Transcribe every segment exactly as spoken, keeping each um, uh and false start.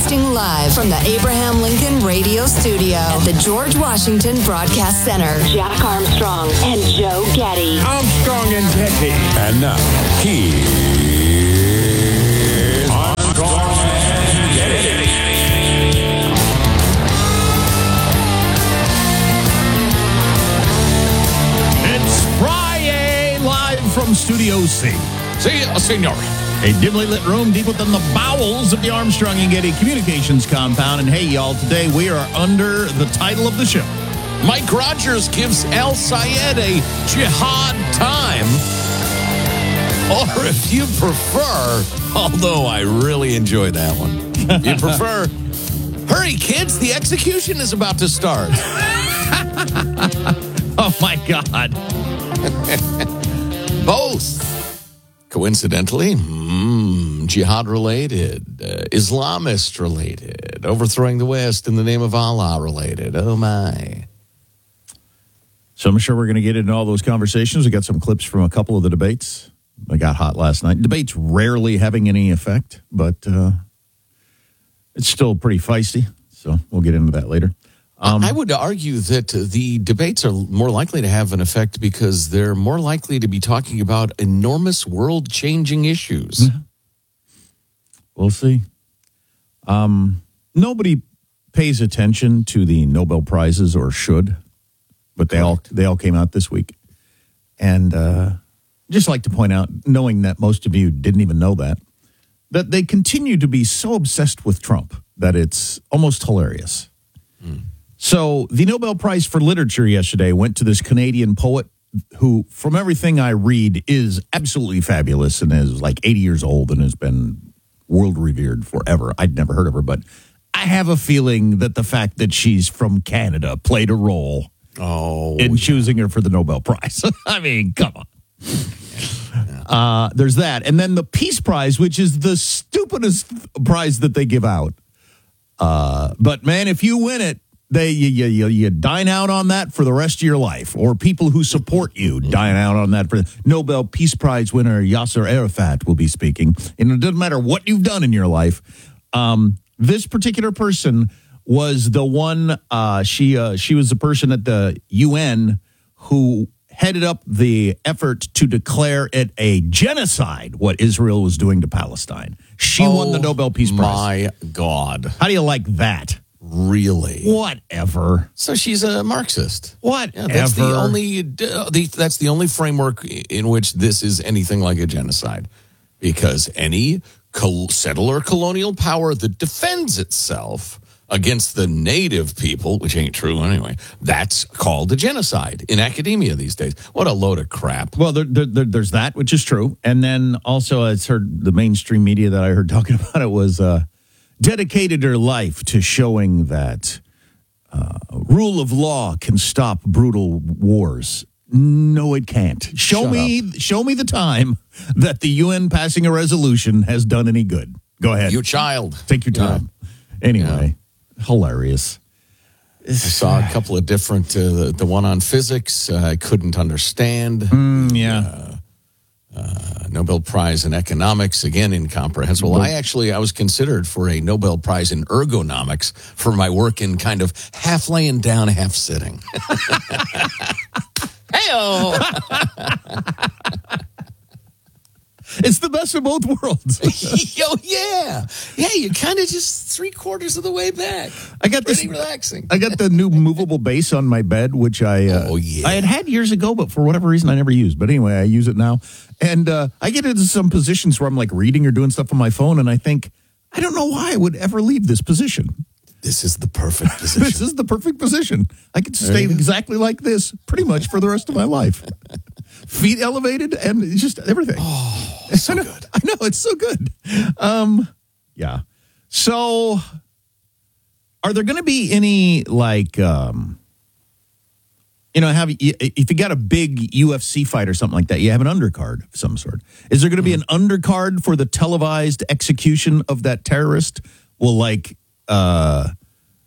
Broadcasting live from the Abraham Lincoln Radio Studio at the George Washington Broadcast Center. Jack Armstrong and Joe Getty. Armstrong and Getty. And now, here's Armstrong and Getty. It's Friday, live from Studio C. See ya, senor. A dimly lit room deep within the bowels of the Armstrong and Getty Communications compound. And hey, y'all, today we are under the title of the show. Mike Rogers gives El Sayed a jihad time. Or if you prefer, although I really enjoy that one, you prefer, hurry, kids, the execution is about to start. Oh, my God. Both. Coincidentally, mm, jihad-related, uh, Islamist-related, overthrowing the West in the name of Allah-related. Oh, my. So I'm sure we're going to get into all those conversations. We got some clips from a couple of the debates. I got hot last night. Debates rarely having any effect, but uh, it's still pretty feisty. So we'll get into that later. Um, I would argue that the debates are more likely to have an effect because they're more likely to be talking about enormous world-changing issues. We'll see. Um, nobody pays attention to the Nobel Prizes, or should, but they all they all came out this week. And uh, just like to point out, knowing that most of you didn't even know that, that they continue to be so obsessed with Trump that it's almost hilarious. Mm. So the Nobel Prize for Literature yesterday went to this Canadian poet who, from everything I read, is absolutely fabulous and is like eighty years old and has been world revered forever. I'd never heard of her, but I have a feeling that the fact that she's from Canada played a role oh, in yeah. choosing her for the Nobel Prize. I mean, come on. Uh, there's that. And then the Peace Prize, which is the stupidest prize that they give out. Uh, but, man, if you win it, They you, you you dine out on that for the rest of your life, or people who support you dine out on that. For Nobel Peace Prize winner Yasser Arafat will be speaking, and it doesn't matter what you've done in your life. Um, this particular person was the one. Uh, she uh, she was the person at the U N who headed up the effort to declare it a genocide what Israel was doing to Palestine. She oh, won the Nobel Peace Prize. My God, how do you like that? Really? Whatever. So she's a Marxist. Whatever. Yeah, that's the only. Uh, the, that's the only framework in which this is anything like a genocide, because any col- settler colonial power that defends itself against the native people, which ain't true anyway, that's called a genocide in academia these days. What a load of crap. Well, there, there, there's that, which is true, and then also it's heard the mainstream media that I heard talking about it was. Uh, dedicated her life to showing that uh, rule of law can stop brutal wars. No, it can't. Show Shut me, up. show me the time that the U N passing a resolution has done any good. Go ahead. You child. Take your time. Yeah. Anyway, yeah. Hilarious. I saw a couple of different, uh, the, the one on physics, uh, I couldn't understand. Mm, yeah. Uh, Uh, Nobel Prize in Economics, again, incomprehensible. I actually, I was considered for a Nobel Prize in Ergonomics for my work in kind of half laying down, half sitting. Hey-oh! It's the best of both worlds. Yo, yeah. Yeah, you're kind of just three quarters of the way back. I got Pretty this, relaxing. I got the new movable base on my bed, which I uh, oh, yeah. I had had years ago, but for whatever reason I never used. But anyway, I use it now. And uh, I get into some positions where I'm like reading or doing stuff on my phone, and I think, I don't know why I would ever leave this position. This is the perfect position. This is the perfect position. I could stay exactly like this pretty much for the rest of my life. Feet elevated and just everything. Oh, so I know, good. I know, it's so good. Um, yeah. So are there going to be any, like, um, you know, have if you got a big U F C fight or something like that, you have an undercard of some sort. Is there going to be an undercard for the televised execution of that terrorist? Will, like, uh,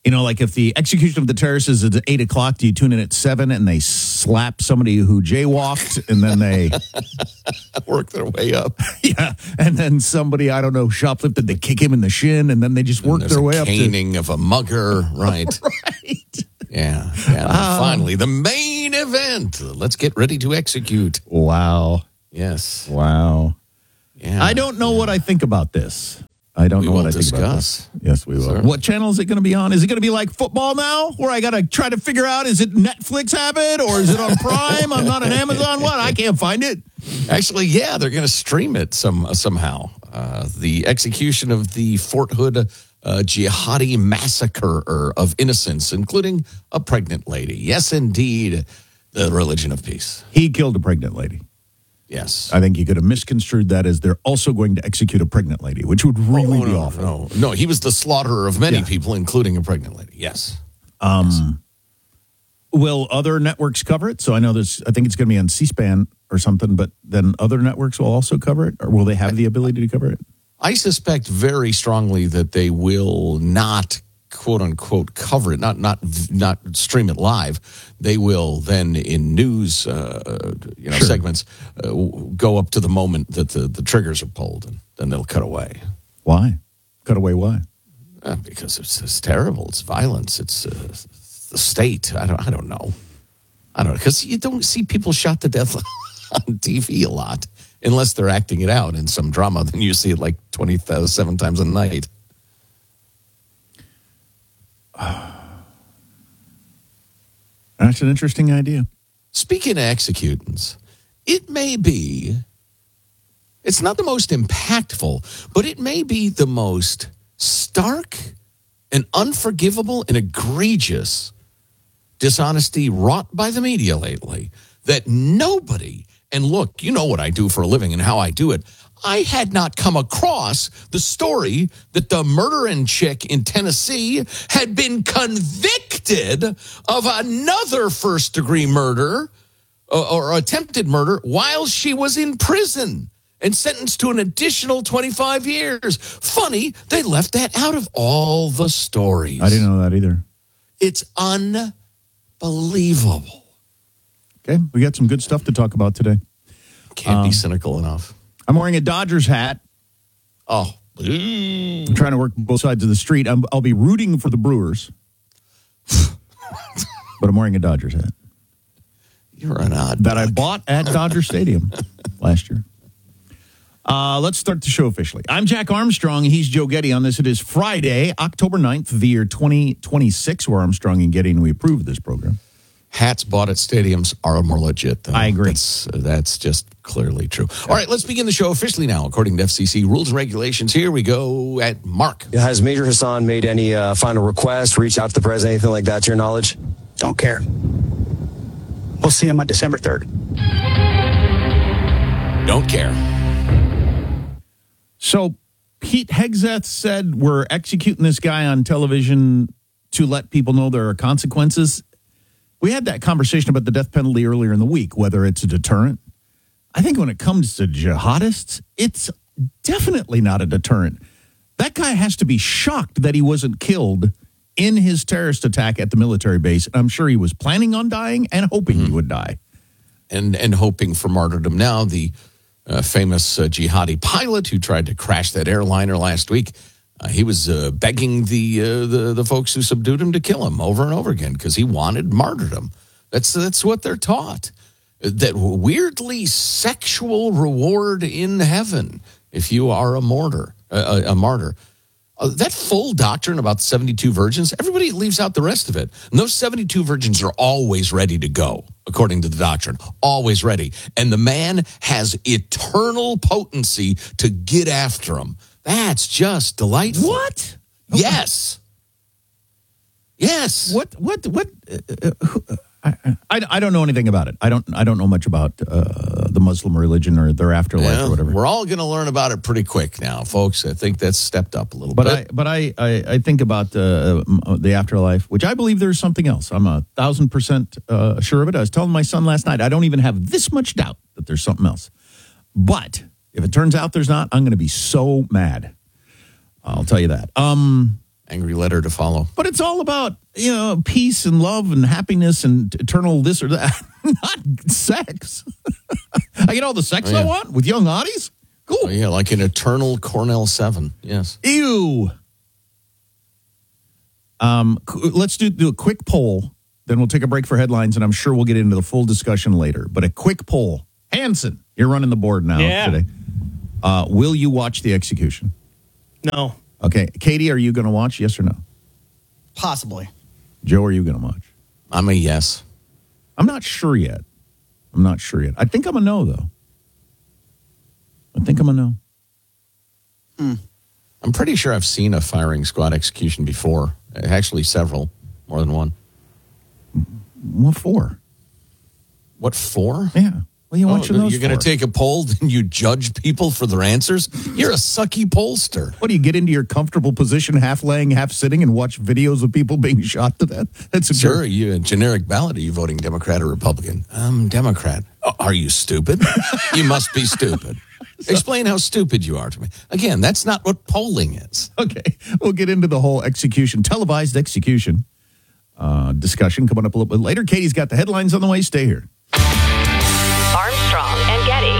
You know, like if the execution of the terrorists is at eight o'clock, do you tune in at seven and they slap somebody who jaywalked and then they work their way up? Yeah. And then somebody, I don't know, shoplifted, they kick him in the shin and then they just work their way a up. Caning to... of a mugger, right? Right. Yeah. yeah. Uh, finally, the main event. Let's get ready to execute. Wow. Yes. Wow. Yeah. I don't know yeah. what I think about this. I don't we know what I discuss. think about this. Yes, we will. Sure. What channel is it going to be on? Is it going to be like football now, where I got to try to figure out, is it Netflix have it, or is it on Prime? I'm not an Amazon one. I can't find it. Actually, yeah, they're going to stream it some somehow. Uh, the execution of the Fort Hood uh, jihadi massacre of innocents, including a pregnant lady. Yes, indeed, the religion of peace. He killed a pregnant lady. Yes. I think you could have misconstrued that as they're also going to execute a pregnant lady, which would really oh, be no, awful. No, no, he was the slaughterer of many Yeah. people, including a pregnant lady. Yes. Um, yes. Will other networks cover it? So I know there's, I think it's going to be on C-SPAN or something, but then other networks will also cover it? Or will they have the ability to cover it? I suspect very strongly that they will not, quote unquote, cover it, not not not stream it live. They will then in news, uh, you know, Sure. segments uh, go up to the moment that the, the triggers are pulled, and then they'll cut away. Why? Cut away why? Uh, because it's, it's terrible. It's violence. It's uh, the state. I don't. I don't know. I don't know because you don't see people shot to death on T V a lot unless they're acting it out in some drama. Then you see it like twenty-seven times a night. That's an interesting idea. Speaking of executants, it may be, it's not the most impactful, but it may be the most stark and unforgivable and egregious dishonesty wrought by the media lately that nobody, and look, you know what I do for a living and how I do it. I had not come across the story that the murdering chick in Tennessee had been convicted of another first-degree murder or, or attempted murder while she was in prison and sentenced to an additional twenty-five years. Funny, they left that out of all the stories. I didn't know that either. It's unbelievable. Okay, we got some good stuff to talk about today. Can't Um, be cynical enough. I'm wearing a Dodgers hat. Oh. I'm trying to work both sides of the street. I'm, I'll be rooting for the Brewers. But I'm wearing a Dodgers hat. You're an odd That I duck. bought at Dodger Stadium last year. Uh, let's start the show officially. I'm Jack Armstrong. He's Joe Getty on this. It is Friday, October ninth, the year twenty twenty-six. We're Armstrong and Getty, and we approve this program. Hats bought at stadiums are more legit, though. I agree. That's, uh, that's just clearly true. All right, let's begin the show officially now. According to F C C rules and regulations, here we go at Mark. Has Major Hassan made any uh, final request, reach out to the president, anything like that, to your knowledge? Don't care. We'll see him on December third. Don't care. So Pete Hegseth said we're executing this guy on television to let people know there are consequences. We had that conversation about the death penalty earlier in the week, whether it's a deterrent. I think when it comes to jihadists, it's definitely not a deterrent. That guy has to be shocked that he wasn't killed in his terrorist attack at the military base. I'm sure he was planning on dying and hoping he would die. And, and hoping for martyrdom now. The uh, famous uh, jihadi pilot who tried to crash that airliner last week, Uh, he was uh, begging the, uh, the the folks who subdued him to kill him over and over again because he wanted martyrdom. That's that's what they're taught. That weirdly sexual reward in heaven if you are a martyr. Uh, a, a martyr. Uh, that full doctrine about seventy-two virgins, everybody leaves out the rest of it. And those seventy-two virgins are always ready to go, according to the doctrine. Always ready. And the man has eternal potency to get after them. That's just delightful. What? Yes. Yes. What? What? What? Uh, uh, I, I, I don't know anything about it. I don't. I don't know much about uh, the Muslim religion or their afterlife Yeah, or whatever. we're all going to learn about it pretty quick now, folks. I think that's stepped up a little But bit. I, but I, I, I think about uh, the afterlife, which I believe there's something else. I'm a thousand percent uh, sure of it. I was telling my son last night, I don't even have this much doubt that there's something else. But if it turns out there's not, I'm going to be so mad. I'll tell you that. Um, Angry letter to follow. But it's all about, you know, peace and love and happiness and eternal this or that, not sex. I get all the sex Oh, yeah. I want with young hotties? Cool. Oh, yeah, like an eternal Cornell seven. Yes. Ew. Um, c- let's do, do a quick poll. Then we'll take a break for headlines, and I'm sure we'll get into the full discussion later. But a quick poll. Hanson, you're running the board now Yeah. today. Uh, will you watch the execution? No, Okay. Katie, are you going to watch? Yes or no? possibly. Joe, are you going to watch? I'm a yes. I'm not sure yet. I'm not sure yet. I think I'm a no, though. I think I'm a no. I'm pretty sure I've seen a firing squad execution before. Actually, several. More than one. What for? What for? Yeah. What are you Oh, watching those you're going for? to take a poll and you judge people for their answers? You're a sucky pollster. What do you get into your comfortable position, half laying, half sitting, and watch videos of people being shot to death? That's a Sir, jerk. you a generic ballot. Are you voting Democrat or Republican? I'm Democrat. Oh, are you stupid? You must be stupid. Explain how stupid you are to me. Again, that's not what polling is. Okay, we'll get into the whole execution, televised execution uh, discussion coming up a little bit later. Katie's got the headlines on the way. Stay here. Armstrong and Getty.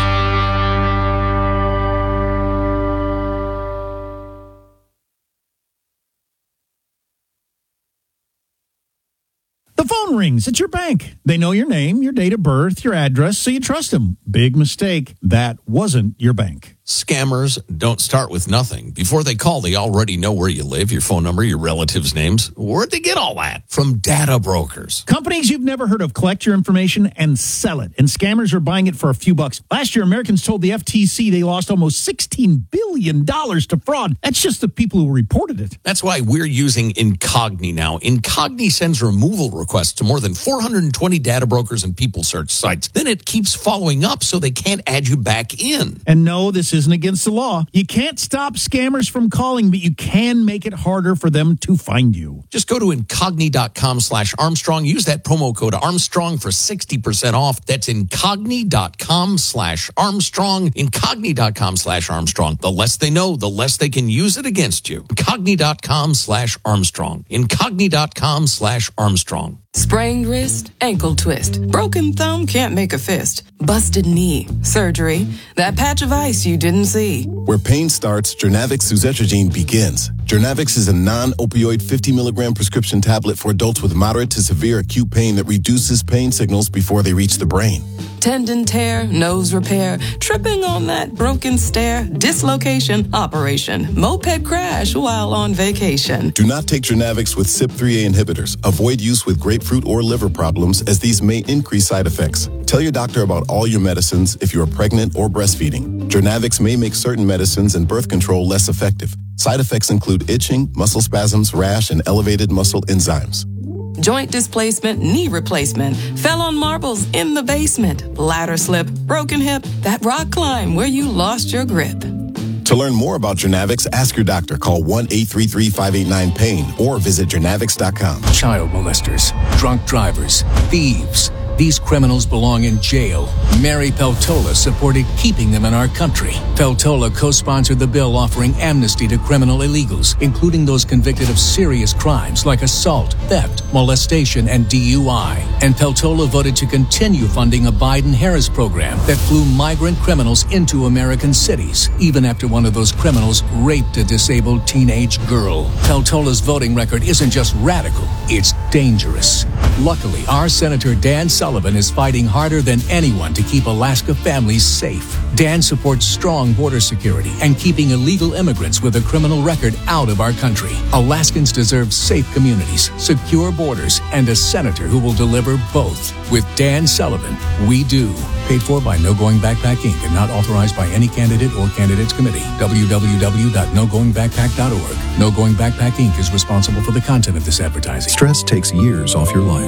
The phone rings. It's your bank. They know your name, your date of birth, your address, so you trust them. Big mistake. That wasn't your bank. Scammers don't start with nothing. Before they call, they already know where you live, your phone number, your relatives' names. Where'd they get all that? From data brokers. Companies you've never heard of collect your information and sell it, and scammers are buying it for a few bucks. Last year, Americans told the F T C they lost almost sixteen billion dollars to fraud. That's just the people who reported it. That's why we're using Incogni now. Incogni sends removal requests to more than four hundred twenty data brokers and people search sites. Then it keeps following up so they can't add you back in. And no, this isn't against the law. You can't stop scammers from calling, but you can make it harder for them to find you. Just go to incogni.com slash Armstrong. Use that promo code Armstrong for sixty percent off. That's incogni.com slash Armstrong. Incogni.com slash Armstrong. The less they know, the less they can use it against you. Incogni.com slash Armstrong. Incogni.com slash Armstrong. Sprained wrist, ankle twist, broken thumb, can't make a fist, busted knee, surgery, that patch of ice you didn't see. Where pain starts, Jernavix suzetrigine begins. Jernavix is a non-opioid fifty milligram prescription tablet for adults with moderate to severe acute pain that reduces pain signals before they reach the brain. Tendon tear, nose repair, tripping on that broken stair, dislocation, operation, moped crash while on vacation. Do not take Jernavix with C Y P three A inhibitors. Avoid use with grapefruit or liver problems, as these may increase side effects. Tell your doctor about all your medicines if you are pregnant or breastfeeding. Jernavix may make certain medicines and birth control less effective. Side effects include itching, muscle spasms, rash, and elevated muscle enzymes. Joint displacement, knee replacement, fell on marbles in the basement, ladder slip, broken hip, that rock climb where you lost your grip. To learn more about Jernavix, ask your doctor. Call one eight three three, five eight nine, pain or visit jernavix dot com. Child molesters, drunk drivers, thieves. These criminals belong in jail. Mary Peltola supported keeping them in our country. Peltola co-sponsored the bill offering amnesty to criminal illegals, including those convicted of serious crimes like assault, theft, molestation, and D U I. And Peltola voted to continue funding a Biden-Harris program that flew migrant criminals into American cities, even after one of those criminals raped a disabled teenage girl. Peltola's voting record isn't just radical, it's dangerous. Luckily, our Senator Dan Sullivan is fighting harder than anyone to keep Alaska families safe. Dan supports strong border security and keeping illegal immigrants with a criminal record out of our country. Alaskans deserve safe communities, secure borders, and a senator who will deliver both. With Dan Sullivan, we do. Paid for by No Going Backpack Incorporated and not authorized by any candidate or candidates committee. w w w dot no going backpack dot org. No Going Backpack Incorporated is responsible for the content of this advertising. Stress takes years off your life.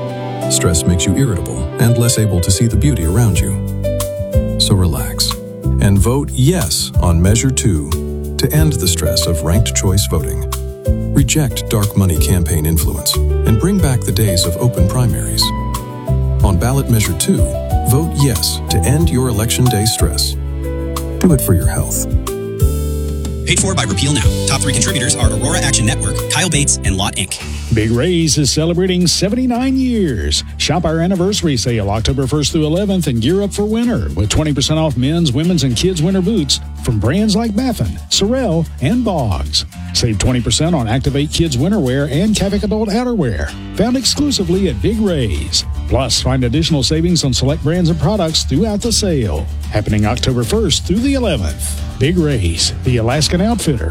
Stress makes you irritable and less able to see the beauty around you. So relax and vote yes on Measure two to end the stress of ranked choice voting. Reject dark money campaign influence and bring back the days of open primaries. On ballot Measure two, vote yes to end your election day stress. Do it for your health. Paid for by Repeal Now. Top three contributors are Aurora Action Network, Kyle Bates, and Lot Incorporated. Big Ray's is celebrating seventy-nine years. Shop our anniversary sale October first through eleventh and gear up for winter with twenty percent off men's, women's, and kids' winter boots from brands like Baffin, Sorel, and Boggs. Save twenty percent on Activate Kids winter wear and Kavik adult outerwear. Found exclusively at Big Ray's. Plus, find additional savings on select brands and products throughout the sale. Happening October first through the eleventh. Big Ray's, the Alaskan Outfitter.